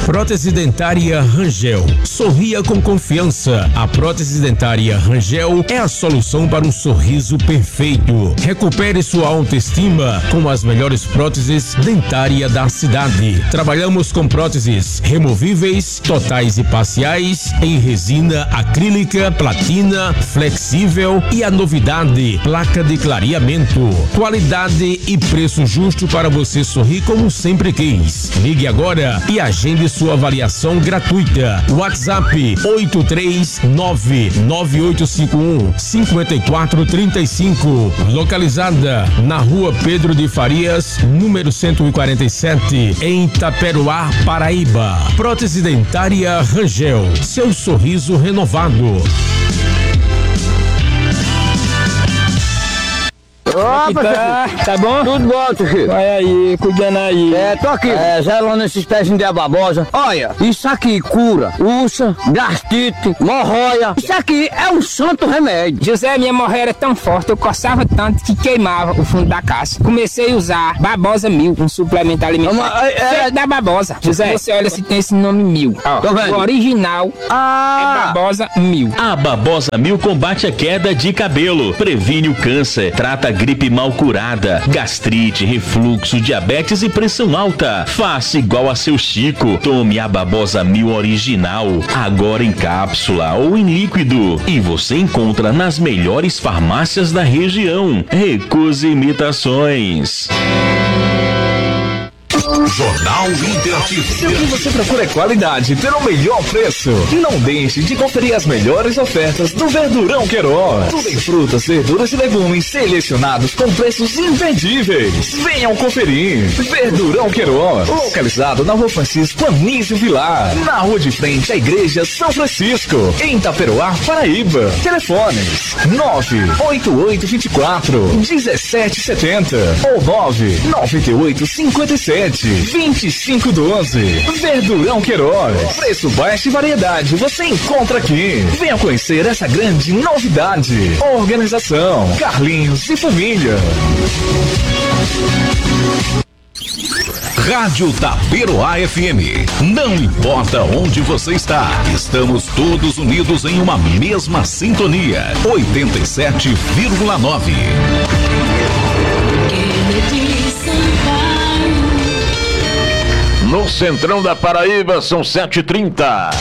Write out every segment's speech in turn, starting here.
Prótese dentária Rangel. Sorria com confiança. A prótese dentária Rangel é a solução para um sorriso perfeito. Recupere sua autoestima com as melhores próteses dentárias da cidade. Trabalhamos com próteses removíveis, totais e parciais, em resina acrílica, platina, flexível e a novidade, placa de clareamento. Qualidade e preço justo para você sorrir como sempre quis. Ligue agora e agende sua avaliação gratuita. WhatsApp 83998515435. Localizada na Rua Pedro de Farias, número 147, em Itaperuá, Paraíba. Prótese dentária Rangel. Seu sorriso renovado. Opa, tá bom? Tudo bom, Chico? Vai aí, cuidando aí. Tô aqui, zelando esses pezinhos de babosa. Olha, isso aqui cura úlcera, gastrite, hemorroida. Isso aqui é um santo remédio. José, minha hemorroida é tão forte, eu coçava tanto que queimava o fundo da caixa. Comecei a usar Babosa 1000, um suplemento alimentar. Feito da Babosa. José, você olha se tem esse nome 1000. Ó, tô vendo. O original é Babosa 1000. A Babosa 1000 combate a queda de cabelo, previne o câncer, trata gripe mal curada, gastrite, refluxo, diabetes e pressão alta. Faça igual a seu Chico. Tome a Babosa 1000 original, agora em cápsula ou em líquido. E você encontra nas melhores farmácias da região. Recuse imitações. Jornal Interativo. Se o que você procura é qualidade e ter o melhor preço, não deixe de conferir as melhores ofertas do Verdurão Queiroz. Tudo em frutas, verduras e legumes selecionados com preços imperdíveis. Venham conferir. Verdurão Queiroz, localizado na Rua Francisco Anísio Vilar, na rua de frente à Igreja São Francisco, em Itaperuá, Paraíba. Telefones 98824-1770 ou 99857-2512. Verdurão Queiroz. Preço baixo e variedade você encontra aqui. Venha conhecer essa grande novidade. Organização Carlinhos e Família. Rádio Itaperuá FM. Não importa onde você está, estamos todos unidos em uma mesma sintonia. 87,9. No centrão da Paraíba, são 7h30.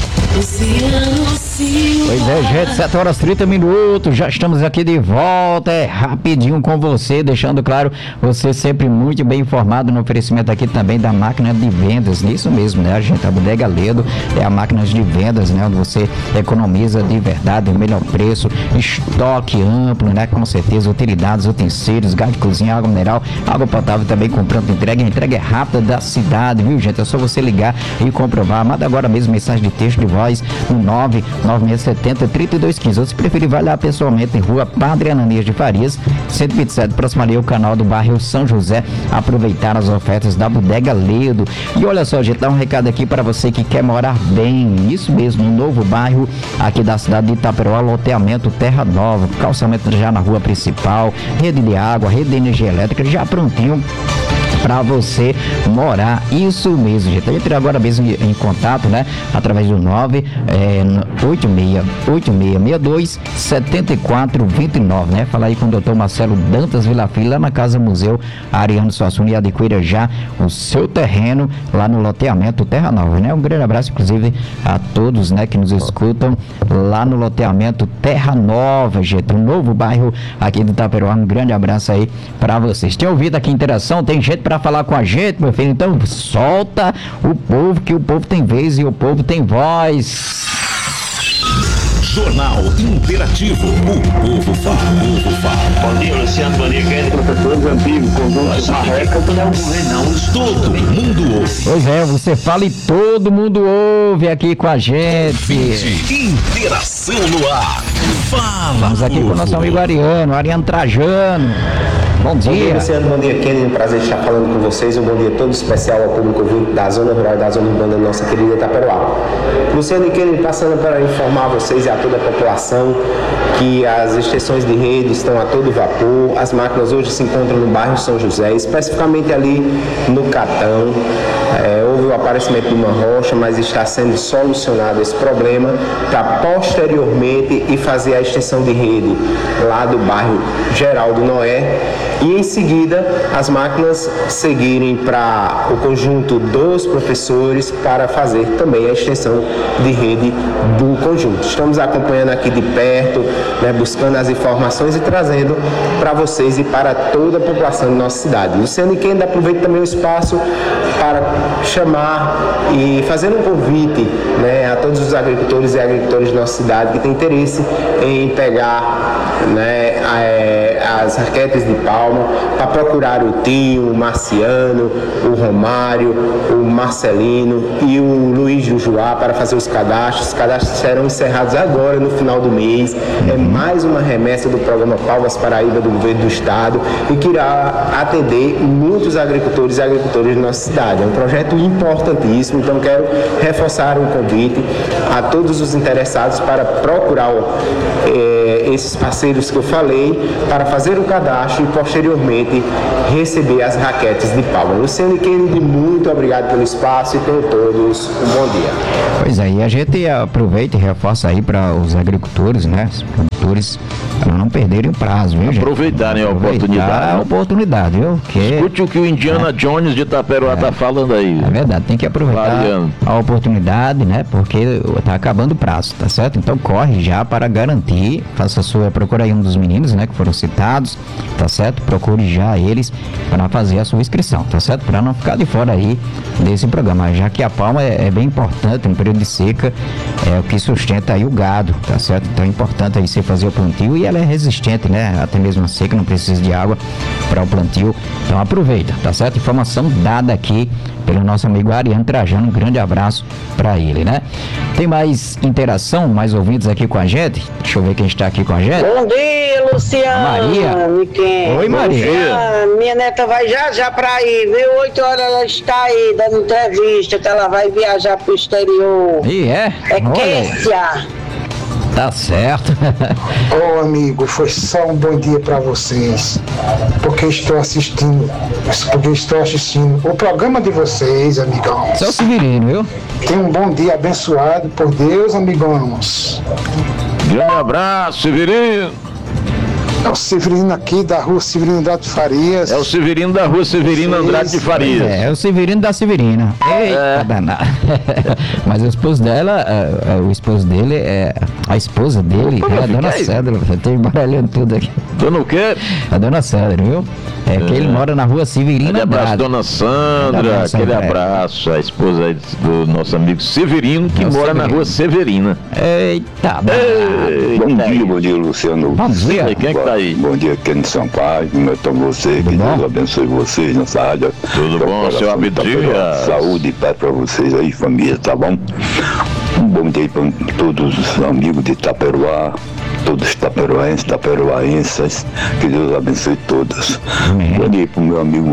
Pois é, gente, 7h30, já estamos aqui de volta, rapidinho com você, deixando claro, você sempre muito bem informado no oferecimento aqui também da máquina de vendas, isso mesmo, né, gente, a Bodega Ledo é a máquina de vendas, né, onde você economiza de verdade o melhor preço, estoque amplo, né, com certeza, utilidades, utensílios, gás de cozinha, água mineral, água potável também com pronta entrega, a entrega é rápida da cidade, viu, gente, é só você ligar e comprovar, manda agora mesmo mensagem de texto de voz no 99670-3215. Ou se preferir, vai lá pessoalmente em Rua Padre Ananias de Farias, 127, próximo ali ao canal do bairro São José, aproveitar as ofertas da Bodega Ledo. E olha só, gente, dá um recado aqui para você que quer morar bem, isso mesmo, no novo bairro aqui da cidade de Itaperuá, loteamento Terra Nova, calçamento já na rua principal, rede de água, rede de energia elétrica, já prontinho para você morar, isso mesmo, gente. Entre agora mesmo em contato, né? Através do 8662-7429, né? Fala aí com o doutor Marcelo Dantas Vilafilho, lá na Casa Museu Ariano Suassuna, e adquira já o seu terreno lá no loteamento Terra Nova, né? Um grande abraço, inclusive, a todos, né? Que nos escutam lá no loteamento Terra Nova, gente. Um novo bairro aqui do Itaperuá. Um grande abraço aí para vocês. Tem ouvido aqui a interação? Tem gente para falar com a gente, meu filho? Então solta o povo, que o povo tem vez e o povo tem voz. Jornal Interativo. O povo fala. Bom dia, Luciano. Bom dia, Kennedy. Professores antigos, conjunto de marreca, Todo mundo ouve. Pois é, você fala e todo mundo ouve aqui com a gente. Interação no ar. Fala. Estamos aqui com o nosso amigo Ariano Trajano. Bom dia. Bom dia, Luciano. Bom dia, Kennedy. Um prazer estar falando com vocês. Um bom dia todo especial ao público ouvinte da zona rural e da zona urbana da nossa querida Itaperuá. Luciano e Kennedy, passando para informar vocês e a toda a população que as extensões de rede estão a todo vapor. As máquinas hoje se encontram no bairro São José, especificamente ali no Catão. Houve o aparecimento de uma rocha, mas está sendo solucionado esse problema para posteriormente ir fazer a extensão de rede lá do bairro Geraldo Noé e em seguida as máquinas seguirem para o conjunto dos professores para fazer também a extensão de rede do conjunto. Estamos acompanhando aqui de perto, né, buscando as informações e trazendo para vocês e para toda a população de nossa cidade. Luciano Ikeda aproveita também o espaço para chamar e fazer um convite, né, a todos os agricultores e agricultoras de nossa cidade que têm interesse em pegar, né, as raquetes de palma para procurar o Tinho, o Marciano, o Romário, o Marcelino e o Luiz Jujuá para fazer os cadastros. Os cadastros serão encerrados agora no final do mês. É mais uma remessa do programa Palmas Paraíba do Governo do Estado e que irá atender muitos agricultores e agricultoras de nossa cidade. É um projeto importantíssimo, então quero reforçar um convite a todos os interessados para procurar esses parceiros que eu falei para fazer o cadastro e posteriormente receber as raquetes de palma. Luciano Kennedy, muito obrigado pelo espaço e tenham todos um bom dia. Pois aí, a gente aproveita e reforça aí para os agricultores, né, os produtores, para não perderem o prazo, viu, gente? Aproveitarem a oportunidade. A oportunidade, viu? Escute o que o Indiana Jones de Itaperuá tá falando aí. É verdade, tem que aproveitar a oportunidade, né? Porque tá acabando o prazo, tá certo? Então corre já para garantir, procura aí um dos meninos, né, que foram citados, tá certo? Procure já eles para fazer a sua inscrição, tá certo? Para não ficar de fora aí desse programa, já que a palma é bem importante, no período de seca, é o que sustenta aí o gado, tá certo? Então é importante aí você fazer o plantio e ela é resistente, né? Até mesmo a seca, não precisa de água para o plantio. Então aproveita, tá certo? Informação dada aqui pelo nosso amigo Ariano Trajano, um grande abraço para ele, né? Tem mais interação, mais ouvintes aqui com a gente? Deixa eu ver quem está aqui com a gente. Bom dia, Luciano. Maria. Oi, Maria. Minha neta vai já para aí, viu? 8 horas ela está aí dando entrevista, que ela vai viajar pro exterior. E é? É Kessia. Tá certo. Ô amigo, foi só um bom dia para vocês, porque estou assistindo o programa de vocês, amigão. Seu Severino, viu? Tenha um bom dia abençoado por Deus, amigões. Grande abraço, Severino. É o Severino aqui da rua Severino Andrade de Farias. É o Severino da rua Severino Andrade de Farias. É o Severino da Severina. Eita, danado. Mas o esposo dela, o esposo dele, a esposa dele, é a dona Cédula. Tô embaralhando tudo aqui. Dona o quê? A dona Cédula, viu? É que ele mora na rua Severino Andrade. Dona Sandra, aquele abraço, a esposa aí do nosso amigo Severino, que mora na rua Severina. Eita, Bom dia, Luciano. Bom dia. Quem é que tá aí? Bom dia, Kenny Sampaio, como estão vocês? Que Deus abençoe vocês nessa rádio. Tudo bom, seu Abdias? Saúde e paz para vocês aí, família, tá bom? Um bom dia para todos os amigos de Itaperuá, todos os itaperuaenses, que Deus abençoe todos. Bom dia para o meu amigo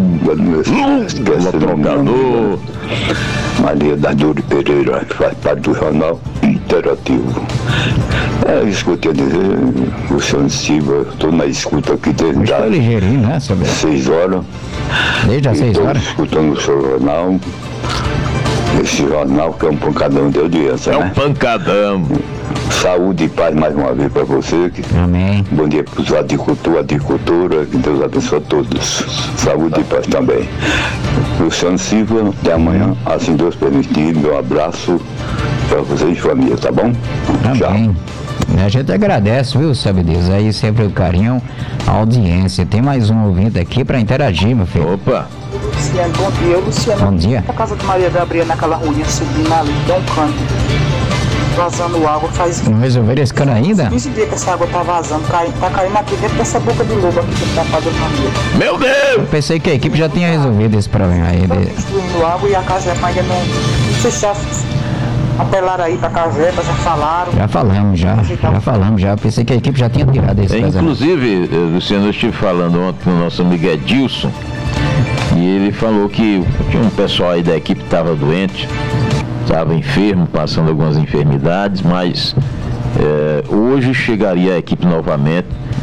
Maria da Dori Pereira, que faz parte do jornal Interativo. É isso que eu tenho a dizer, Luciano Silva, estou na escuta aqui desde as 6 horas. Desde as 6 horas? Escutando o seu jornal. Esse jornal que é um pancadão de audiência, né? É um pancadão. Saúde e paz mais uma vez para você. Amém. Bom dia para os agricultura, que Deus abençoe a todos. Saúde e paz também. Luciano Silva, até amanhã, assim Deus permitir. Meu abraço para vocês e família, tá bom? Amém. A gente agradece, viu, sabe Deus? Aí sempre o carinho, a audiência. Tem mais um ouvinte aqui para interagir, meu filho. Opa! Luciano, bom dia. Luciano, bom dia. A casa de Maria Gabriela, naquela ruinha subindo ali, dá um canto, vazando água, faz... Não resolveram esse cano ainda? 15 dias que essa água tá vazando, tá caindo aqui dentro dessa boca de lobo aqui que tá fazendo na rua. Meu Deus! Eu pensei que a equipe já tinha resolvido esse problema aí. Tá destruindo água e a casa ainda não sei se já apelaram aí pra Cajeta, já falaram. Já falamos. Eu pensei que a equipe já tinha tirado esse problema. Inclusive, Luciano, eu estive falando ontem com o nosso amigo Edilson, e ele falou que tinha um pessoal aí da equipe que estava doente, estava enfermo, passando algumas enfermidades, mas hoje chegaria a equipe novamente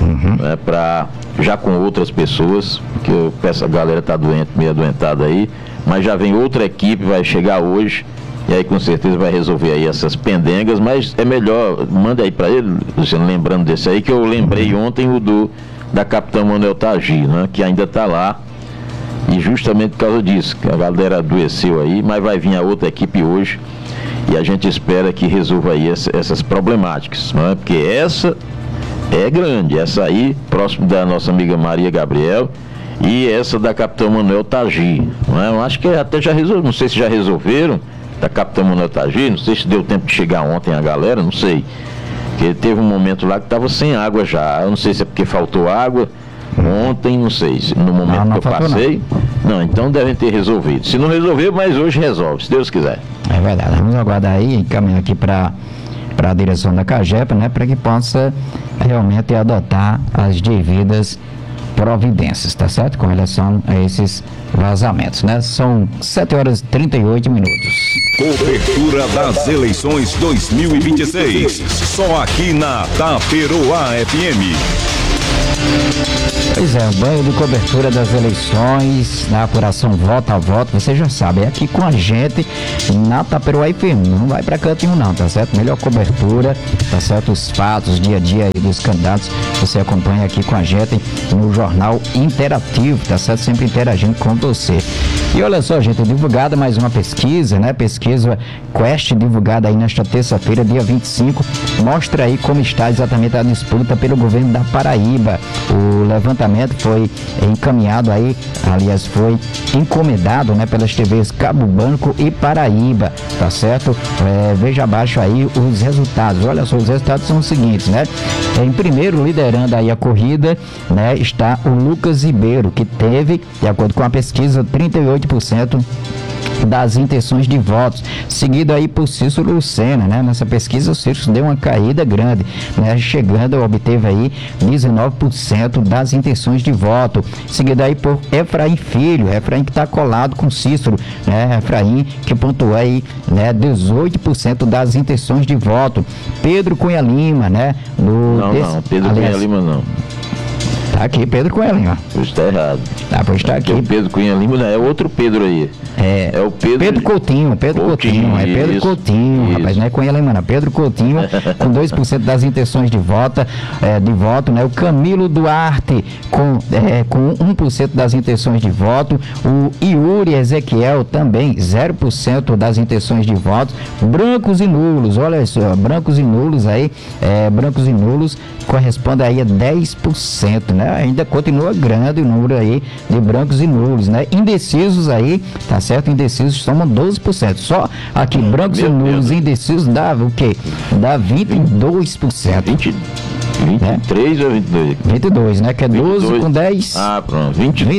já com outras pessoas, que eu peço, a galera tá doente, meio adoentada aí, mas já vem outra equipe, vai chegar hoje, e aí com certeza vai resolver aí essas pendengas, mas é melhor, manda aí para ele, Luciano, lembrando desse aí, que eu lembrei ontem da Capitã Manuel Tagi, né, que ainda tá lá, e justamente por causa disso, que a galera adoeceu aí, mas vai vir a outra equipe hoje, e a gente espera que resolva aí essas problemáticas, não é? Porque essa é grande, essa aí, próximo da nossa amiga Maria Gabriel, e essa da Capitã Manuel Tagi, não é? Eu acho que até já resolveram, não sei se já resolveram, da Capitã Manuel Tagi, não sei se deu tempo de chegar ontem a galera, não sei, porque teve um momento lá que estava sem água já, eu não sei se é porque faltou água, ontem, não sei, no momento que eu passei, não, então devem ter resolvido, se não resolveu, mas hoje resolve, se Deus quiser. É verdade, vamos aguardar aí, encaminhar aqui para a direção da CAGEP, né, para que possa realmente adotar as devidas providências, tá certo? Com relação a esses vazamentos, né? São 7h38. Cobertura das eleições 2026, só aqui na Taperoá FM. Pois é, o banho de cobertura das eleições, na apuração voto a voto, você já sabe, é aqui com a gente na Taperoá FM, não vai pra cantinho não, tá certo? Melhor cobertura, tá certo? Os fatos, dia a dia aí dos candidatos, você acompanha aqui com a gente no Jornal Interativo, tá certo? Sempre interagindo com você. E olha só, gente, divulgada mais uma pesquisa, né? Pesquisa Quest, divulgada aí nesta terça-feira, dia 25, mostra aí como está exatamente a disputa pelo governo da Paraíba. O levantamento foi encaminhado aí, aliás, foi encomendado, né, pelas TVs Cabo Branco e Paraíba, tá certo? Veja abaixo aí os resultados. Olha só, os resultados são os seguintes, né? Em primeiro, liderando aí a corrida, né, está o Lucas Ribeiro, que teve, de acordo com a pesquisa, 38% das intenções de votos, seguido aí por Cícero Lucena, né? Nessa pesquisa o Cícero deu uma caída grande, né? Obteve aí 19% das intenções de voto, seguido aí por Efraim Filho, Efraim que está colado com Cícero, né? Efraim que pontuou aí, né, 18% das intenções de voto. Pedro Cunha Lima, né? Pedro Cunha Lima não. Tá aqui, Pedro Cunha Lima. Está errado. Tá, pois está aqui. O Pedro Cunha Lima não, é outro Pedro aí. É o Pedro Coutinho, é Pedro Coutinho, rapaz, não é Cunha Lima, não. Pedro Coutinho, com 2% das intenções de voto, né? O Camilo Duarte, com 1% das intenções de voto. O Yuri Ezequiel, também 0% das intenções de voto. Brancos e nulos, olha só, brancos e nulos aí, brancos e nulos corresponde aí a 10%, né? Ainda continua grande o número aí de brancos e nulos, né? Indecisos aí, tá certo? Indecisos somam 12%. Só aqui, brancos e nulos indecisos dá o quê? Dá 22%. 23 ou 22? 22, né? Que é 12 com 10. Ah, pronto.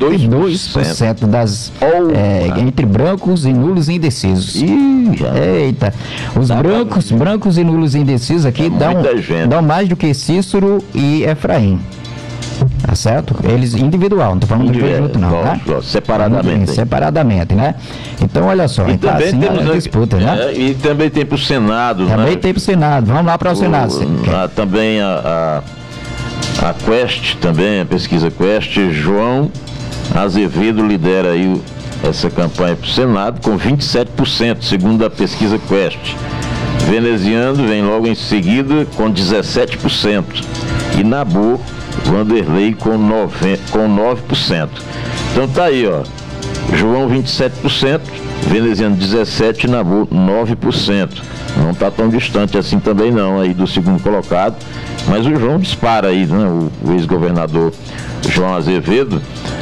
22% das entre brancos e nulos e indecisos. Eita. Os brancos e nulos e indecisos aqui dão mais do que Cícero e Efraim. Tá certo? Eles individual, não tô falando de junto não, né? Separadamente. Separadamente, né? Então, olha só, e também assim, temos a disputa, né? E também tem pro Senado, também, né? Tem pro Senado, vamos lá para o Senado. Também a Quest, também, a pesquisa Quest, João Azevedo lidera aí essa campanha pro Senado com 27%, segundo a pesquisa Quest. Veneziano vem logo em seguida com 17%. E Nabu Vanderlei com 9%. Então tá aí, ó. João 27%, Veneziano 17%, Nabu 9%. Não tá tão distante assim também não, aí do segundo colocado. Mas o João dispara aí, né? O ex-governador João Azevedo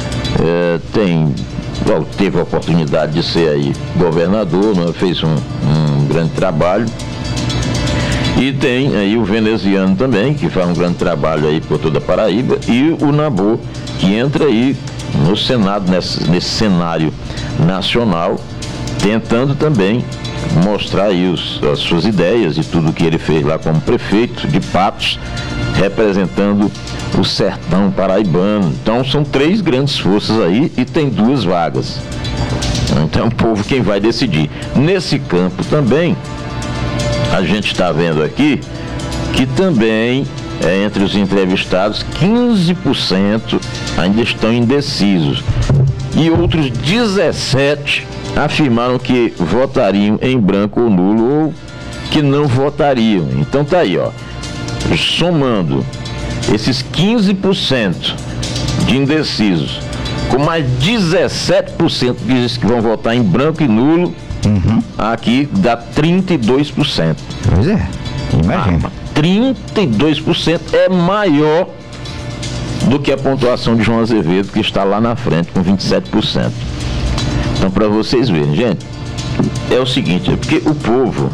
teve a oportunidade de ser aí governador, né? Fez um grande trabalho. E tem aí o Veneziano também, que faz um grande trabalho aí por toda a Paraíba, e o Nabu, que entra aí no Senado, nesse cenário nacional, tentando também mostrar aí as suas ideias e tudo que ele fez lá como prefeito de Patos, representando o sertão paraibano. Então são 3 grandes forças aí e tem 2 vagas. Então é o povo quem vai decidir. Nesse campo também, a gente está vendo aqui que também entre os entrevistados, 15% ainda estão indecisos. E outros 17 afirmaram que votariam em branco ou nulo ou que não votariam. Então tá aí, ó. Somando esses 15% de indecisos com mais 17% que diz que vão votar em branco e nulo, aqui dá 32%. Pois é, imagina. 32% é maior do que a pontuação de João Azevedo, que está lá na frente com 27%. Então, para vocês verem, gente, é o seguinte, é porque o povo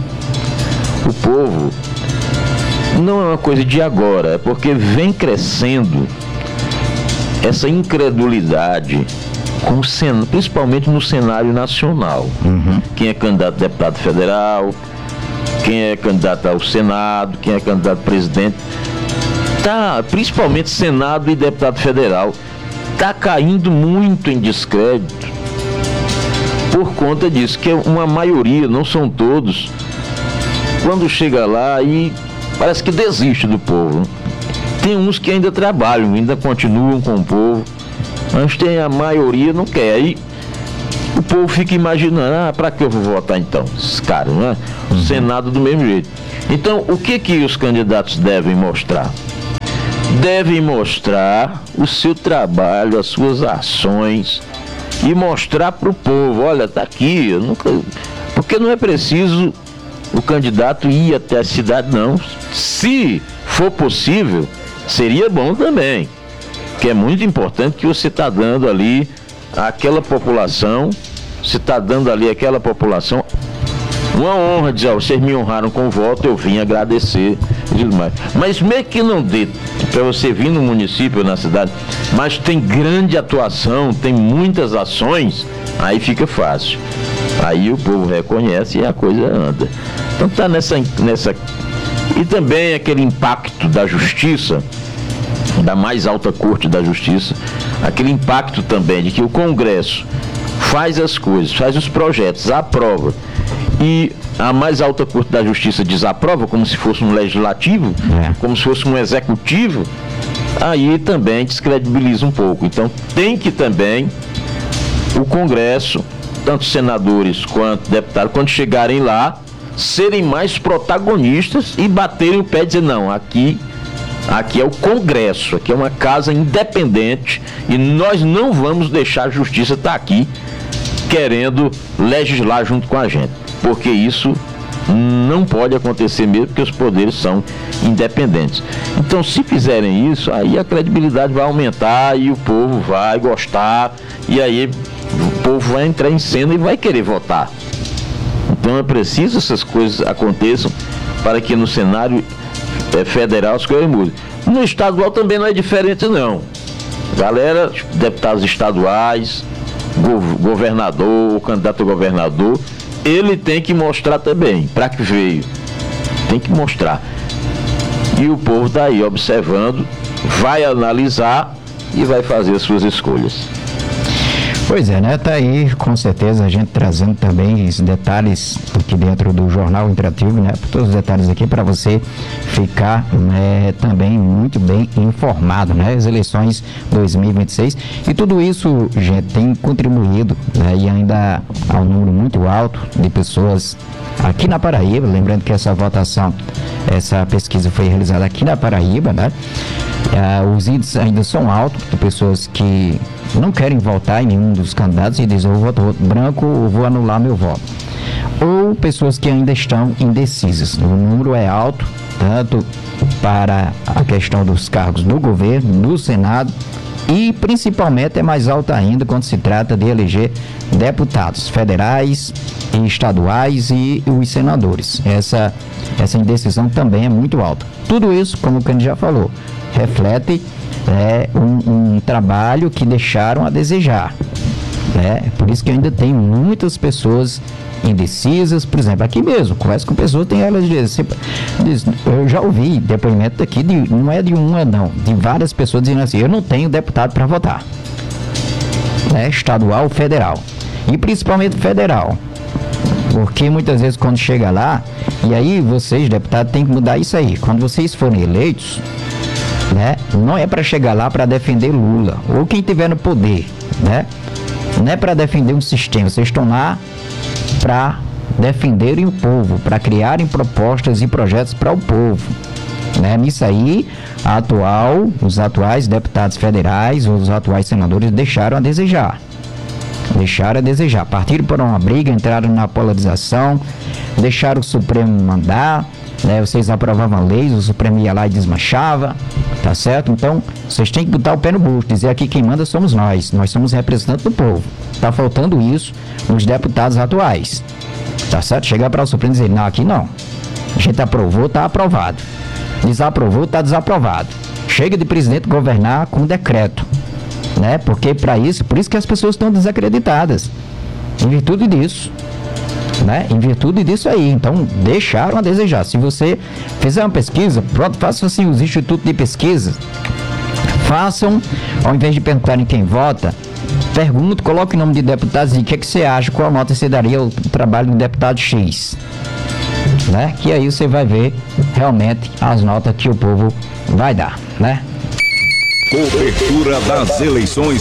não é uma coisa de agora, é porque vem crescendo essa incredulidade, principalmente no cenário nacional. Quem é candidato a deputado federal, quem é candidato ao Senado, quem é candidato a presidente, principalmente Senado e deputado federal, está caindo muito em descrédito por conta disso, que é uma maioria, não são todos, quando chega lá e parece que desiste do povo. Tem uns que ainda trabalham, ainda continuam com o povo, mas tem a maioria não quer. Aí o povo fica imaginando, para que eu vou votar então? Esses caras, né? O Senado do mesmo jeito. Então, o que os candidatos devem mostrar? Devem mostrar o seu trabalho, as suas ações e mostrar para o povo, olha, tá aqui, porque não é preciso o candidato ir até a cidade, não. Se for possível, seria bom também, que é muito importante que você está dando ali àquela população, uma honra, dizer, vocês me honraram com o voto, eu vim agradecer, mas mesmo que não dê para você vir no município, na cidade, mas tem grande atuação, tem muitas ações, aí fica fácil, aí o povo reconhece e a coisa anda. Então tá nessa e também aquele impacto da justiça, da mais alta corte da justiça, aquele impacto também de que o Congresso faz as coisas, faz os projetos, aprova, e a mais alta corte da justiça desaprova, como se fosse um legislativo, como se fosse um executivo, aí também descredibiliza um pouco. Então tem que também o Congresso, tanto senadores quanto deputados, quando chegarem lá, serem mais protagonistas e baterem o pé e dizer, não, aqui é o Congresso, aqui é uma casa independente e nós não vamos deixar a justiça estar aqui querendo legislar junto com a gente, porque isso não pode acontecer mesmo, porque os poderes são independentes. Então, se fizerem isso, aí a credibilidade vai aumentar e o povo vai gostar, e aí o povo vai entrar em cena e vai querer votar. Então é preciso essas coisas aconteçam para que no cenário federal as coisas mudem. No estadual também não é diferente, não. Galera, deputados estaduais, governador, o candidato a governador, ele tem que mostrar também para que veio. Tem que mostrar. E o povo está aí observando, vai analisar e vai fazer as suas escolhas. Pois é, né? Tá aí, com certeza, a gente trazendo também os detalhes aqui dentro do Jornal Interativo, né? Todos os detalhes aqui para você ficar também muito bem informado, né? As eleições 2026 e tudo isso, gente, tem contribuído, né? E ainda há um número muito alto de pessoas aqui na Paraíba, lembrando que essa votação, essa pesquisa foi realizada aqui na Paraíba, né? Os índices ainda são altos de pessoas que não querem votar em nenhum dos candidatos e dizem, eu voto branco, eu vou anular meu voto. Ou pessoas que ainda estão indecisas. O número é alto, tanto para a questão dos cargos no governo, no Senado, e principalmente é mais alto ainda quando se trata de eleger deputados federais e estaduais e os senadores. Essa indecisão também é muito alta. Tudo isso, como o Cândido já falou, reflete um trabalho que deixaram a desejar. Por isso que ainda tem muitas pessoas indecisas, por exemplo, aqui mesmo, converso com pessoas, tem elas dizem, eu já ouvi depoimento aqui, não é de uma não, de várias pessoas dizendo assim, eu não tenho deputado para votar, estadual ou federal, e principalmente federal, porque muitas vezes quando chega lá, e aí vocês, deputados, tem que mudar isso aí, quando vocês forem eleitos, né? Não é para chegar lá para defender Lula ou quem tiver no poder, né? Não é para defender um sistema. Vocês estão lá para defenderem o povo, para criarem propostas e projetos para o povo, né? Nisso aí, os atuais deputados federais, os atuais senadores deixaram a desejar. Partiram por uma briga, entraram na polarização, deixaram o Supremo mandar, né? Vocês aprovavam leis, o Supremo ia lá e desmanchava, tá certo? Então, vocês têm que botar o pé no bucho, dizer aqui quem manda somos nós somos representantes do povo. Tá faltando isso nos deputados atuais, tá certo? Chegar para o Supremo e dizer, não, aqui não. A gente aprovou, tá aprovado. Desaprovou, tá desaprovado. Chega de presidente governar com decreto, né? Porque por isso que as pessoas estão desacreditadas. Em virtude disso, né? Em virtude disso aí. Então, deixaram a desejar. Se você fizer uma pesquisa, pronto, faça assim, os institutos de pesquisa. Façam, ao invés de perguntarem quem vota, pergunte, coloque o nome de deputados e o que é que você acha, qual nota você daria ao trabalho do deputado X, né? Que aí você vai ver realmente as notas que o povo vai dar, né? Cobertura das eleições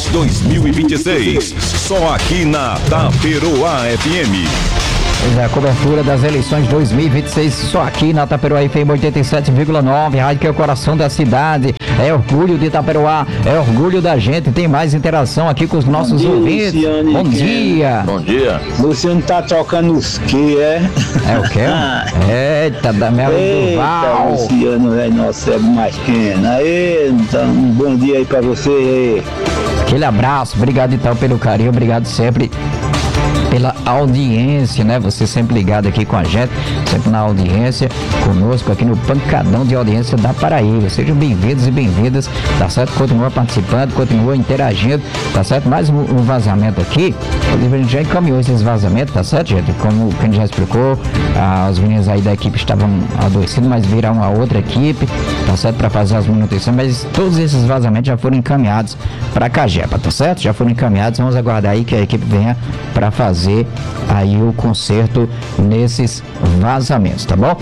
2026. Só aqui na Taperoá FM. Pois é, a cobertura das eleições 2026, só aqui na Taperoá FM 87,9, rádio que é o coração da cidade, é orgulho de Taperoá, é orgulho da gente, tem mais interação aqui com os nossos ouvintes. Luciane, bom dia. Bom dia. Luciano tá trocando os que, é? É o quê? Eita, da minha Duval. Luciano, velho, nosso é mais pequeno. Aí, então, um bom dia aí pra você. Aquele abraço, obrigado então pelo carinho, obrigado sempre pela audiência, né? Você sempre ligado aqui com a gente, sempre na audiência, conosco aqui no pancadão de audiência da Paraíba. Sejam bem-vindos e bem-vindas, tá certo? Continua participando, continua interagindo, tá certo? Mais um vazamento aqui, a gente já encaminhou esses vazamentos, tá certo, gente? Como a gente já explicou, os meninos aí da equipe estavam adoecidos, mas viram uma outra equipe, tá certo? Para fazer as manutenções, mas todos esses vazamentos já foram encaminhados para Cagepa, tá certo? Já foram encaminhados, vamos aguardar aí que a equipe venha para fazer aí o conserto nesses vazamentos, tá bom?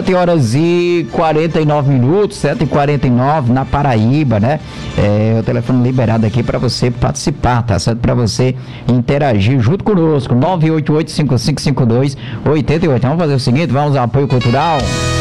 7h49, 7h49 na Paraíba, né? O telefone liberado aqui para você participar, tá certo? Para você interagir junto conosco, 988-5552-88. Vamos fazer o seguinte, vamos ao apoio cultural.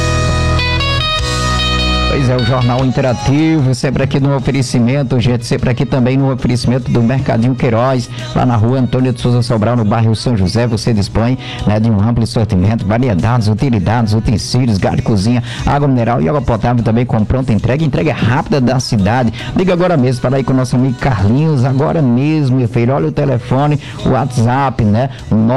Pois é, o Jornal Interativo, sempre aqui no oferecimento, gente, sempre aqui também no oferecimento do Mercadinho Queiroz, lá na rua Antônio de Souza Sobral, no bairro São José. Você dispõe, né, de um amplo sortimento, variedades, utilidades, utensílios, gás de cozinha, água mineral e água potável também com pronta entrega rápida da cidade. Liga agora mesmo para ir com o nosso amigo Carlinhos, agora mesmo, meu filho, olha o telefone, o WhatsApp, né,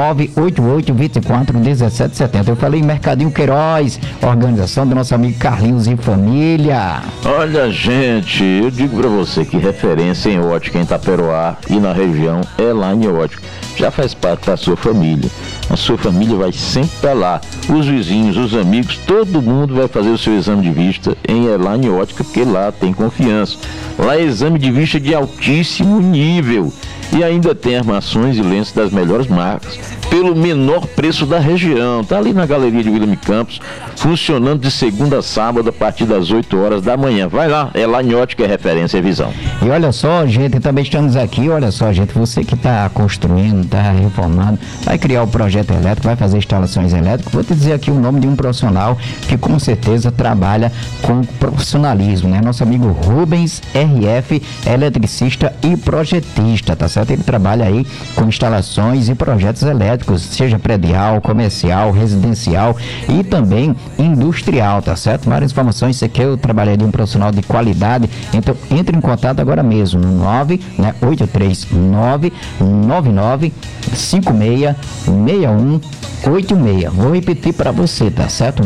988-24-1770. Eu falei Mercadinho Queiroz, organização do nosso amigo Carlinhos e família. Olha, gente, eu digo pra você que referência em ótica em Taperoá e na região é Line Ótica. Já faz parte da sua família. A sua família vai sempre pra lá. Os vizinhos, os amigos, todo mundo vai fazer o seu exame de vista em Line Ótica, porque lá tem confiança. Lá é exame de vista de altíssimo nível. E ainda tem armações e lentes das melhores marcas, pelo menor preço da região. Tá ali na Galeria de William Campos, funcionando de segunda a sábado a partir das 8 horas da manhã. Vai lá, é Line Ótica, é referência e visão. E olha só, gente, também estamos aqui, olha só, gente, você que está construindo, está reformando, vai criar o projeto elétrico, vai fazer instalações elétricas, vou te dizer aqui o nome de um profissional que com certeza trabalha com profissionalismo, né? Nosso amigo Rubens RF, eletricista e projetista, tá certo? Ele trabalha aí com instalações e projetos elétricos, seja predial, comercial, residencial e também industrial, tá certo? Várias informações, você quer trabalhar de um profissional de qualidade, então entre em contato agora mesmo no 839-9956-6186. Vou repetir para você, tá certo?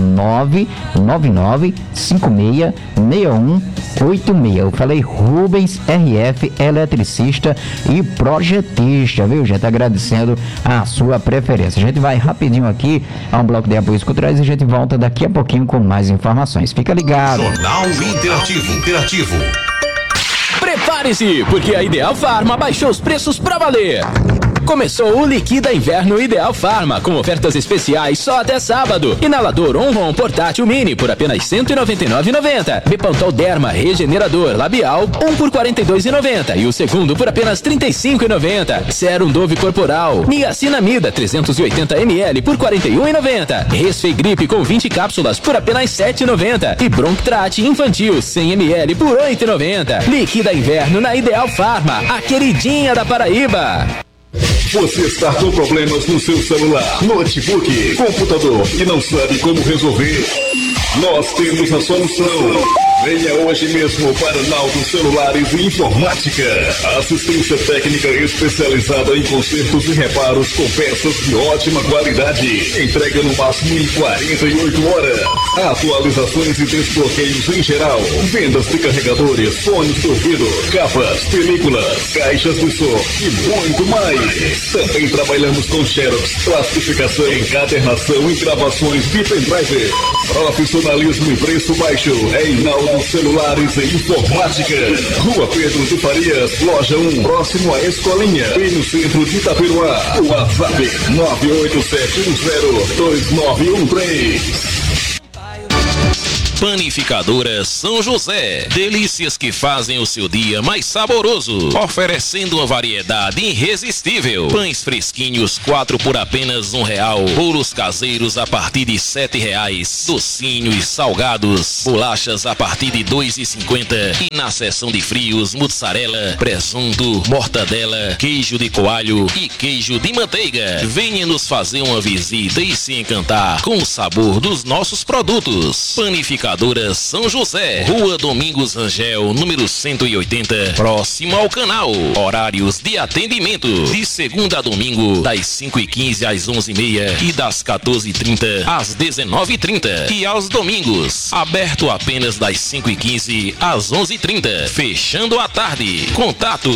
999-56-6186. Eu falei Rubens RF, eletricista e projetista, viu, gente? Agradecendo a sua preferência. A gente vai rapidinho aqui a um bloco de apoios culturais e a gente volta daqui a pouquinho com mais informações. Fica ligado. Jornal Interativo. Prepare-se, porque a Ideal Farma baixou os preços pra valer. Começou o Liquida Inverno Ideal Farma, com ofertas especiais só até sábado. Inalador Onron Portátil Mini por apenas R$ 199,90. Bepantol Derma Regenerador Labial, 1 por R$ 42,90. E o segundo por apenas R$ 35,90. Sérum Dove Corporal, Niacinamida 380 ml por R$ 41,90. Resfegripe com 20 cápsulas por apenas R$ 7,90. E Brontrate Infantil 100 ml por R$ 8,90. Liquida Inverno na Ideal Farma, a queridinha da Paraíba. Você está com problemas no seu celular, notebook, computador e não sabe como resolver? Nós temos a solução. Venha hoje mesmo para Naldo Celulares e Informática. Assistência técnica especializada em consertos e reparos com peças de ótima qualidade. Entrega no máximo em 48 horas. Atualizações e desbloqueios em geral. Vendas de carregadores, fones de ouvido, capas, películas, caixas de som e muito mais. Também trabalhamos com xerox, plastificação, encadernação e gravações de pendrive. Profissionalismo e preço baixo é em Naldo Celulares e Informática. Rua Pedro de Farias, loja 1, próximo à Escolinha, bem no centro de Itaperuá. WhatsApp 987102913. Panificadora São José. Delícias que fazem o seu dia mais saboroso. Oferecendo uma variedade irresistível. Pães fresquinhos, 4 por apenas R$1. Bolos caseiros a partir de R$7. Docinhos, salgados, bolachas a partir de R$2,50. E na seção de frios, mussarela, presunto, mortadela, queijo de coalho e queijo de manteiga. Venha nos fazer uma visita e se encantar com o sabor dos nossos produtos. Panificadora São José, Rua Domingos Rangel, número 180, próximo ao canal. Horários de atendimento de segunda a domingo, das 5h15 às 11h30 e das 14h30 às 19h30. E aos domingos, aberto apenas das 5h15 às 11h30, fechando à tarde. Contato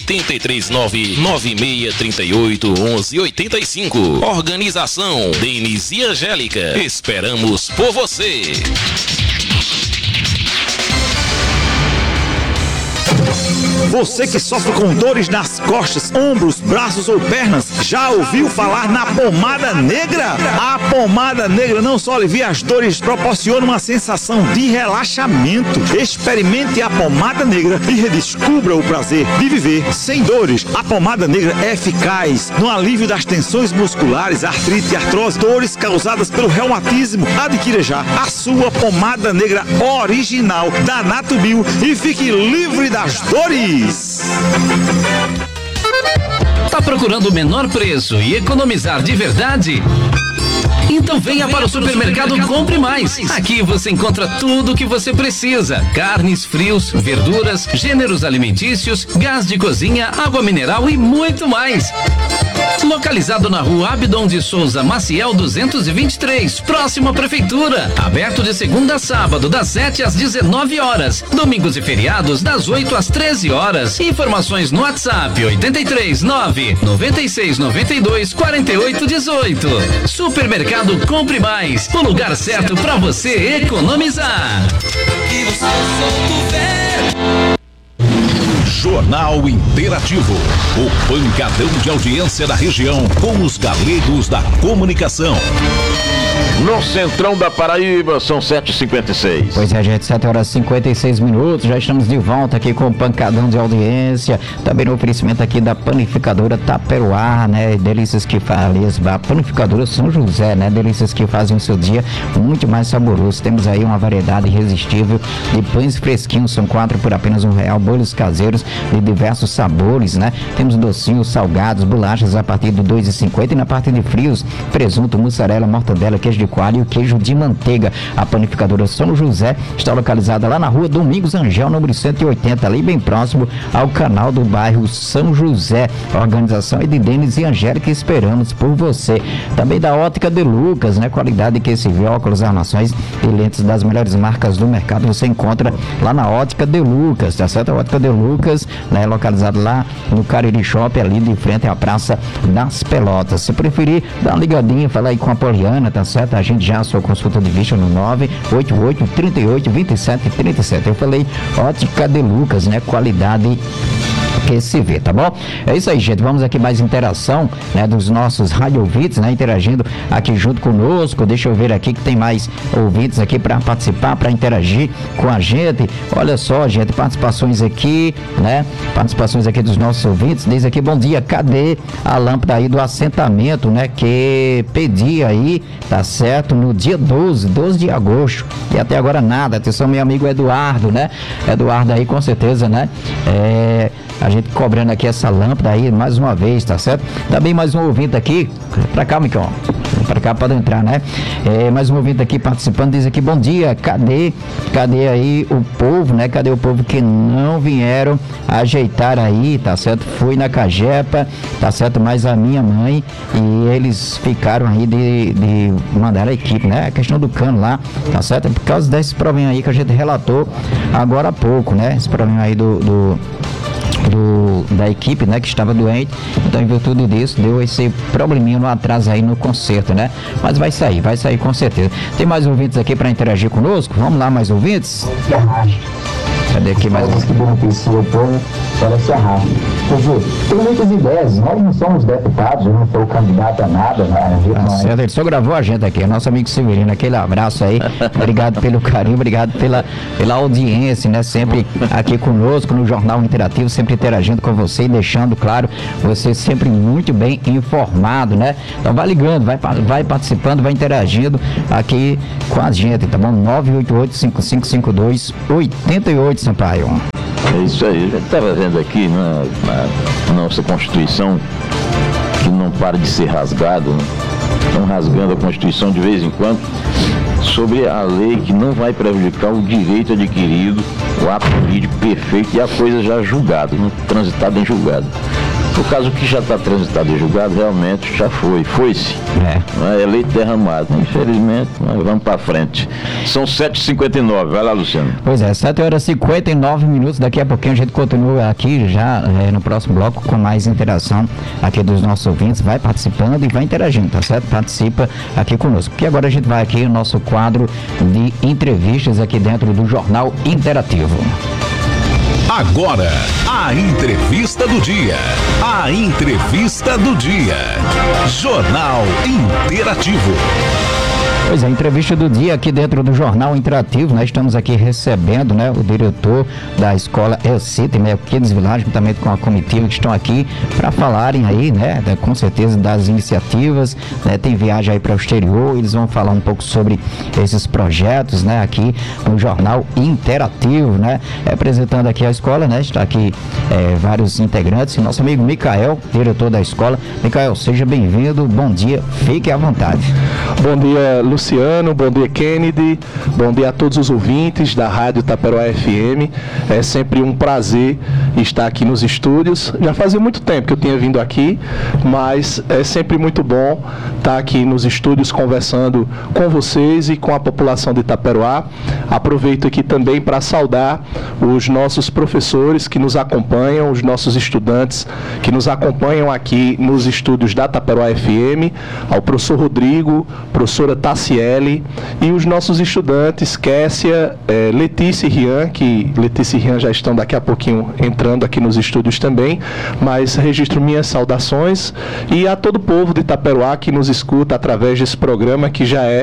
839-9638-1185. Organização Denis e Angélica. Esperamos por você. Você que sofre com dores nas costas, ombros, braços ou pernas, já ouviu falar na pomada negra? A pomada negra não só alivia as dores, proporciona uma sensação de relaxamento. Experimente a pomada negra e redescubra o prazer de viver sem dores. A pomada negra é eficaz no alívio das tensões musculares, artrite, artrose, dores causadas pelo reumatismo. Adquira já a sua pomada negra original da Natubio e fique livre das dores. Tá procurando o menor preço e economizar de verdade? Então venha para o Supermercado Compre Mais. Aqui você encontra tudo o que você precisa: carnes, frios, verduras, gêneros alimentícios, gás de cozinha, água mineral e muito mais. Localizado na Rua Abdon de Souza Maciel 223, próximo à Prefeitura. Aberto de segunda a sábado, das 7 às 19 horas. Domingos e feriados, das 8 às 13 horas. Informações no WhatsApp 83 9 96 92 48 18. Supermercado Compre Mais, o lugar certo para você economizar. E você solto ver. Jornal Interativo, o pancadão de audiência da região com os galegos da comunicação. No centrão da Paraíba, são 7h56. Pois é, gente, 7h56, já estamos de volta aqui com o pancadão de audiência, também no oferecimento aqui da panificadora Taperoá, né, delícias que fazem, a panificadora São José, né, delícias que fazem o seu dia muito mais saboroso. Temos aí uma variedade irresistível de pães fresquinhos, são 4 por apenas R$1, bolos caseiros de diversos sabores, né, temos docinhos, salgados, bolachas a partir de R$2,50 e na parte de frios, presunto, mussarela, mortadela, queijo de coalho e o queijo de manteiga. A panificadora São José está localizada lá na Rua Domingos Rangel, número 180, ali bem próximo ao canal do bairro São José. A organização é de Denis e Angélica, esperamos por você. Também da Ótica de Lucas, né? Qualidade que se vê, óculos, armações e lentes das melhores marcas do mercado você encontra lá na Ótica de Lucas, tá certo? A Ótica de Lucas, né? Localizada lá no Cariri Shopping, ali de frente à Praça das Pelotas. Se preferir, dá uma ligadinha, fala aí com a Poliana, tá certo? A gente já a sua consulta de vista no 988-38-27-37. Eu falei Ótica de Lucas, né? Qualidade receber, tá bom? É isso aí, gente. Vamos aqui mais interação, né, dos nossos rádio ouvintes, né, interagindo aqui junto conosco. Deixa eu ver aqui que tem mais ouvintes aqui para participar, para interagir com a gente. Olha só, gente, participações aqui, né? Participações aqui dos nossos ouvintes. Diz aqui, bom dia, cadê a lâmpada aí do assentamento, né? Que pedi aí, tá certo? No dia 12 de agosto. E até agora nada. Atenção, meu amigo Eduardo, né? Eduardo aí, com certeza, né? A gente cobrando aqui essa lâmpada aí mais uma vez, tá certo? Também mais um ouvinte aqui. Pra cá, Micão. Pra cá, pode entrar, né? Mais um ouvinte aqui participando, diz aqui, bom dia, cadê aí o povo, né? Cadê o povo que não vieram ajeitar aí, tá certo? Fui na Cagepa, tá certo? Mas a minha mãe e eles ficaram aí de mandar a equipe, né? A questão do cano lá, tá certo? É por causa desse problema aí que a gente relatou agora há pouco, né? Esse problema aí da equipe, né, que estava doente. Então, em virtude disso, deu esse probleminha no atraso aí no concerto, né? Mas vai sair com certeza. Tem mais ouvintes aqui para interagir conosco? Vamos lá, mais ouvintes? Cadê aqui mais um? Que beneficia o povo, ela se arrasta. Quer dizer, tem muitas ideias, nós não somos deputados, eu não sou candidato a nada, certo, ele só gravou a gente aqui, nosso amigo Severino, aquele abraço aí, obrigado pelo carinho, obrigado pela audiência, né, sempre aqui conosco no Jornal Interativo, sempre interagindo com você e deixando, claro, você sempre muito bem informado, né? Então vai ligando, vai participando, vai interagindo aqui com a gente, tá bom? 988-5552-88, Sampaio. É isso aí, a gente estava vendo aqui na nossa Constituição que não para de ser rasgado, né? Estão rasgando a Constituição de vez em quando, sobre a lei que não vai prejudicar o direito adquirido, o ato jurídico perfeito e a coisa já julgada, transitada em julgado. O caso que já está transitado em julgado realmente já foi-se. É leite derramado, infelizmente, mas vamos para frente. São 7h59, vai lá, Luciano. Pois é, 7h59, daqui a pouquinho a gente continua aqui já no próximo bloco com mais interação aqui dos nossos ouvintes, vai participando e vai interagindo, tá certo? Participa aqui conosco, porque agora a gente vai aqui no nosso quadro de entrevistas aqui dentro do Jornal Interativo. Agora, a entrevista do dia. A entrevista do dia. Jornal Interativo. Pois é, entrevista do dia aqui dentro do Jornal Interativo, nós estamos aqui recebendo, né, o diretor da escola El City, Melquiades Village, juntamente com a comitiva que estão aqui para falarem aí, né, com certeza das iniciativas, né, tem viagem aí para o exterior, eles vão falar um pouco sobre esses projetos, né, aqui no Jornal Interativo, né, representando aqui a escola, né, está aqui vários integrantes, e nosso amigo Micael, diretor da escola. Micael, seja bem-vindo, bom dia, fique à vontade. Bom dia, Luciano, bom dia, Kennedy, bom dia a todos os ouvintes da Rádio Taperoá FM. É sempre um prazer estar aqui nos estúdios. Já fazia muito tempo que eu tinha vindo aqui, mas é sempre muito bom estar aqui nos estúdios conversando com vocês e com a população de Taperoá. Aproveito aqui também para saudar os nossos professores que nos acompanham, os nossos estudantes que nos acompanham aqui nos estúdios da Taperoá FM, ao professor Rodrigo, professora Tassiele e os nossos estudantes, Kessia, Letícia e Rian, que Letícia e Rian já estão daqui a pouquinho entrando aqui nos estúdios também, mas registro minhas saudações e a todo o povo de Taperoá que nos escuta através desse programa, que já é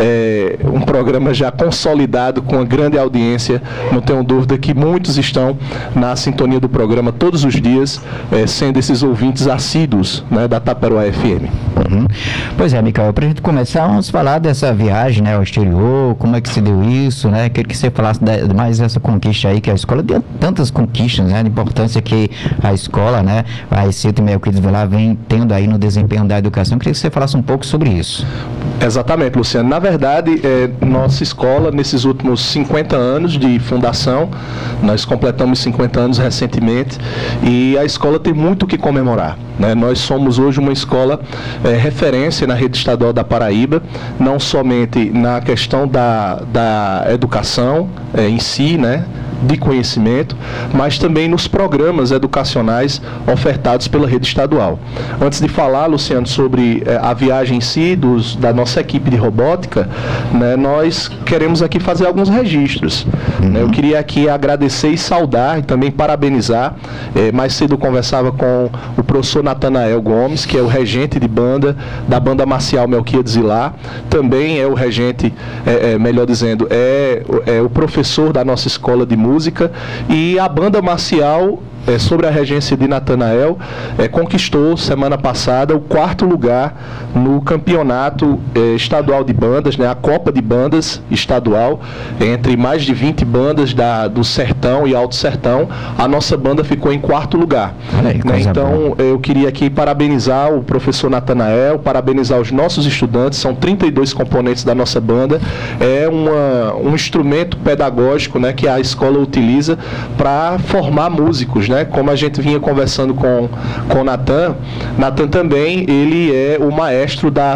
um programa já consolidado com uma grande audiência. Não tenho dúvida que muitos estão na sintonia do programa todos os dias, sendo esses ouvintes assíduos, né, da Taperoá FM. Pois é, Micael, para a gente começar, vamos falar dessa viagem, né, ao exterior, como é que se deu isso, né? Queria que você falasse mais dessa conquista aí, que a escola tem tantas conquistas, né? A importância que a escola, né, a City Melquiades Village vem tendo aí no desempenho da educação. Queria que você falasse um pouco sobre isso. Exatamente, Luciano. Na verdade, nossa escola, nesses últimos 50 anos de fundação, nós completamos 50 anos recentemente, e a escola tem muito o que comemorar, né? Nós somos hoje uma escola referência na rede estadual da Paraíba, não somente na questão da educação em si, né, de conhecimento, mas também nos programas educacionais ofertados pela rede estadual. Antes de falar, Luciano, sobre a viagem em si da nossa equipe de robótica, né, nós queremos aqui fazer alguns registros. Né? Eu queria aqui agradecer e saudar e também parabenizar. Mais cedo eu conversava com o professor Natanael Gomes, que é o regente de banda da banda marcial Melquiades Vilar, também é o regente, melhor dizendo, é o professor da nossa escola de música, e a banda marcial, sobre a regência de Natanael, conquistou semana passada o 4º lugar no campeonato estadual de bandas, né, a Copa de Bandas estadual, entre mais de 20 bandas do Sertão e Alto Sertão. A nossa banda ficou em 4º lugar. Então, eu queria aqui parabenizar o professor Natanael, parabenizar os nossos estudantes, são 32 componentes da nossa banda, é um instrumento pedagógico, né, que a escola utiliza para formar músicos, né? Como a gente vinha conversando com o Natan também, ele é o maestro da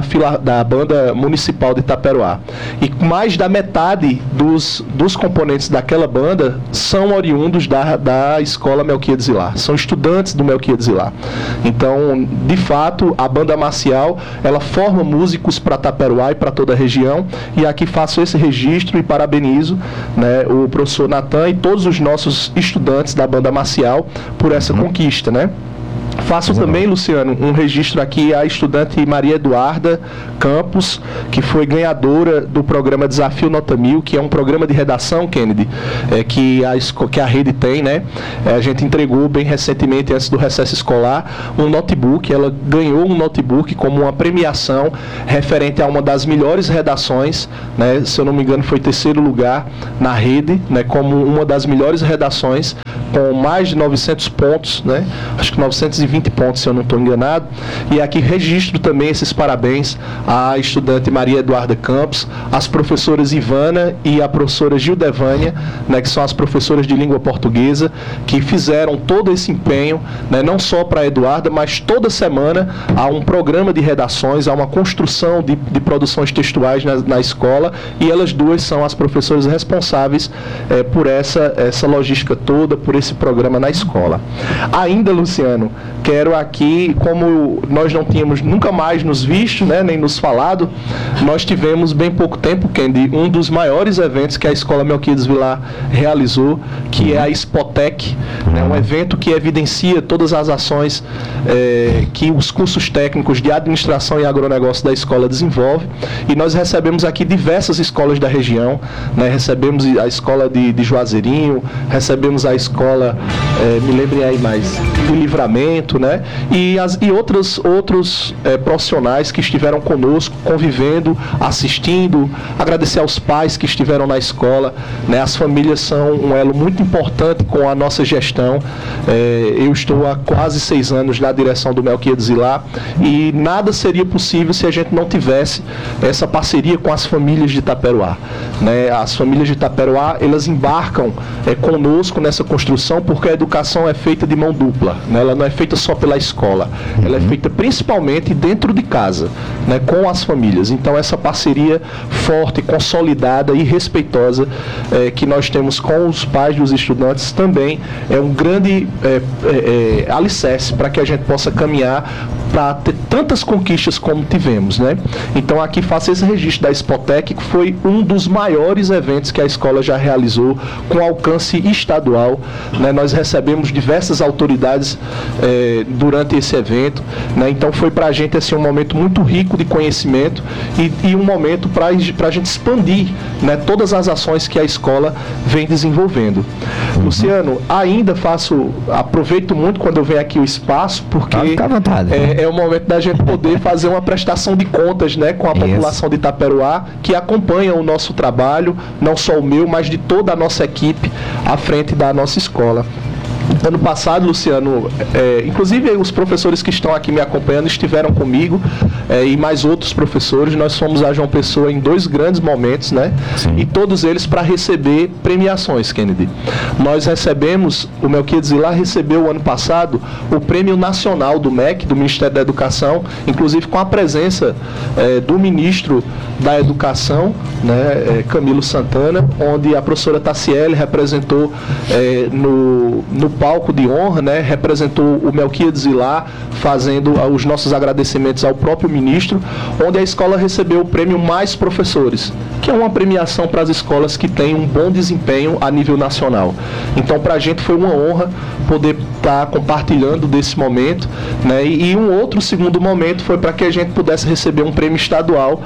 banda municipal de Itaperoá. E mais da metade dos componentes daquela banda são oriundos da escola Melquiades Vilar, são estudantes do Melquiades Vilar. Então, de fato, a banda marcial, ela forma músicos para Itaperoá e para toda a região, e aqui faço esse registro e parabenizo, né, o professor Natan e todos os nossos estudantes da banda marcial por essa conquista, né? Faço também, Luciano, um registro aqui à estudante Maria Eduarda Campos, que foi ganhadora do programa Desafio Nota 1000, que é um programa de redação, Kennedy, que a rede tem, né? A gente entregou bem recentemente, antes do recesso escolar, um notebook. Ela ganhou um notebook como uma premiação referente a uma das melhores redações, né? Se eu não me engano, foi 3º lugar na rede, né? Como uma das melhores redações, com mais de 900 pontos, né? Acho que 920 pontos, se eu não estou enganado. E aqui registro também esses parabéns à estudante Maria Eduarda Campos, às professoras Ivana e a professora Gildevânia, né, que são as professoras de língua portuguesa, que fizeram todo esse empenho, né, não só para a Eduarda, mas toda semana há um programa de redações, há uma construção de produções textuais na escola, e elas duas são as professoras responsáveis por essa logística toda, por esse programa na escola. Ainda, Luciano, quero aqui, como nós não tínhamos nunca mais nos visto, né, nem nos falado, nós tivemos bem pouco tempo, Kendi, um dos maiores eventos que a Escola Melquiades Vilar realizou, que é a Expotec, né, um evento que evidencia todas as ações que os cursos técnicos de administração e agronegócio da escola desenvolvem, e nós recebemos aqui diversas escolas da região, né, recebemos a escola de Juazeirinho, recebemos a escola, me lembrem aí mais, de Livramento, né? E outros profissionais que estiveram conosco, convivendo, assistindo, agradecer aos pais que estiveram na escola, né? As famílias são um elo muito importante com a nossa gestão. Eu estou há quase 6 anos na direção do Melquiades Vilar, e nada seria possível se a gente não tivesse essa parceria com as famílias de Itaperoá, né? As famílias de Itaperoá, elas embarcam conosco nessa construção, porque a educação é feita de mão dupla, né? Ela não é feita só pela escola, ela é feita principalmente dentro de casa, né? Com as famílias. Então, essa parceria forte, consolidada e respeitosa que nós temos com os pais dos estudantes também é um grande alicerce para que a gente possa caminhar para ter tantas conquistas como tivemos, né? Então, aqui faço esse registro da Expotec, que foi um dos maiores eventos que a escola já realizou com alcance estadual, né? Nós recebemos diversas autoridades durante esse evento, né? Então, foi para a gente assim, um momento muito rico de conhecimento e um momento para a gente expandir, né, todas as ações que a escola vem desenvolvendo. Luciano, ainda aproveito muito quando eu venho aqui o espaço, porque fica à vontade, é o momento da gente poder fazer uma prestação de contas, né, com a população de Itaperoá, que acompanha o nosso trabalho, não só o meu, mas de toda a nossa equipe à frente da nossa escola. Ano passado, Luciano, inclusive os professores que estão aqui me acompanhando estiveram comigo e mais outros professores. Nós fomos a João Pessoa em 2 grandes momentos, né? Sim. E todos eles para receber premiações, Kennedy. Nós recebemos, o Melquiades Vilar recebeu o ano passado o Prêmio Nacional do MEC, do Ministério da Educação, inclusive com a presença do ministro da Educação, né, Camilo Santana, onde a professora Tassiele representou no palco de honra, né, representou o Melquiades Vilar, fazendo os nossos agradecimentos ao próprio ministro, onde a escola recebeu o prêmio Mais Professores, que é uma premiação para as escolas que têm um bom desempenho a nível nacional. Então, para a gente foi uma honra poder estar compartilhando desse momento, né, e um outro segundo momento foi para que a gente pudesse receber um prêmio estadual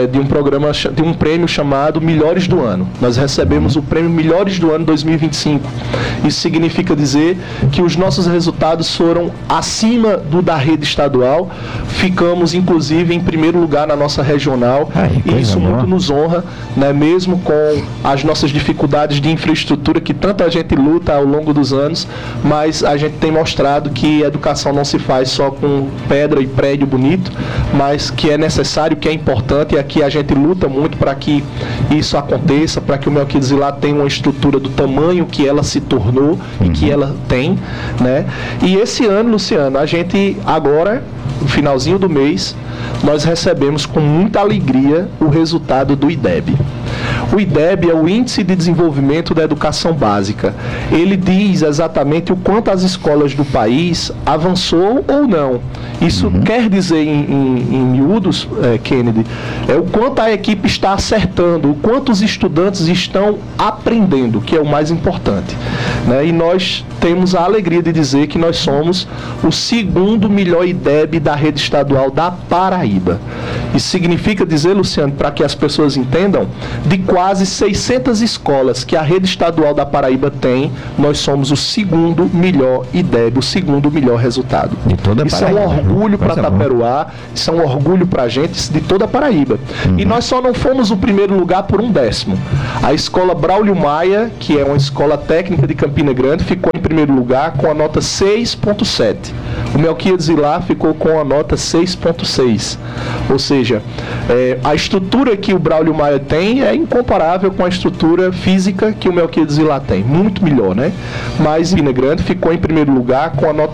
de um prêmio chamado Melhores do Ano. Nós recebemos o prêmio Melhores do Ano 2025. Isso significa dizer que os nossos resultados foram acima do da rede estadual. Ficamos, inclusive, em primeiro lugar na nossa regional. E isso muito nos honra, né, mesmo com as nossas dificuldades de infraestrutura que tanta gente luta ao longo dos anos, mas a gente tem mostrado que a educação não se faz só com pedra e prédio bonito, mas que é necessário, que é importante, e aqui a gente luta muito para que isso aconteça, para que o Melquiades Vilar tenha uma estrutura do tamanho que ela se tornou e que ela tem, né? E esse ano, Luciano, a gente agora, no finalzinho do mês, nós recebemos com muita alegria o resultado do IDEB. O IDEB é o Índice de Desenvolvimento da Educação Básica. Ele diz exatamente o quanto as escolas do país avançou ou não. Isso quer dizer, em miúdos, Kennedy, o quanto a equipe está acertando, o quanto os estudantes estão aprendendo, que é o mais importante, né? E nós temos a alegria de dizer que nós somos o segundo melhor IDEB da rede estadual da Paraíba. Isso significa dizer, Luciano, para que as pessoas entendam, de quase 600 escolas que a rede estadual da Paraíba tem, nós somos o segundo melhor IDEB, o segundo melhor resultado. De toda a Paraíba. Isso é um orgulho para Taperoá, isso é um orgulho para a gente de toda a Paraíba. E nós só não fomos o primeiro lugar por 1/10. A escola Braulio Maia, que é uma escola técnica de Campina Grande, ficou em primeiro lugar com a nota 6.7. O Melquiades Vilar ficou com a nota 6.6. Ou seja, a estrutura que o Braulio Maia tem é incomparável com a estrutura física que o Melquiades Vilar tem. Muito melhor, né? Mas Campina Grande ficou em primeiro lugar com a nota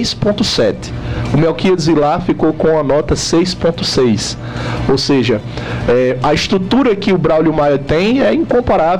6.7. O Melquiades Vilar ficou com a nota 6.6. Ou seja, a estrutura que o Braulio Maia tem é incomparável